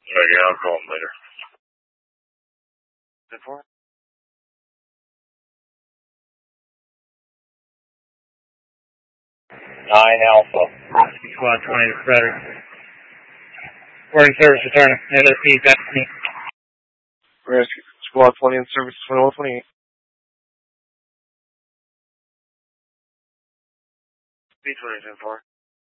Yeah, I'll call him later. 10-4? 9 Alpha. Squad 20 to Frederick. Morning service returning. NSP back to me. Rescue Squad 20 in service 2128. B-20 10-4.